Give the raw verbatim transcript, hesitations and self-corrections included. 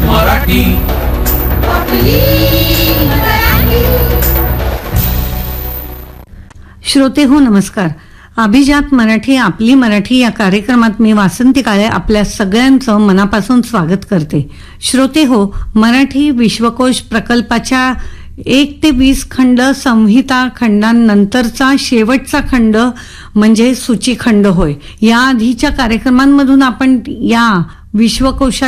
मराठी. श्रोते हो नमस्कार. अभिजात मराठी आपली मराठी या कार्यक्रमात मी वासंती काळे आपल्या सगळ्यांचं मनापासून स्वागत करते. श्रोते हो, मराठी विश्वकोश प्रकल्पाच्या एक ते वीस खंड संहिता खंडांनंतरचा शेवटचा खंड म्हणजे सूचीखंड होय. या आधीच्या कार्यक्रमांमधून आपण या विश्वकोशा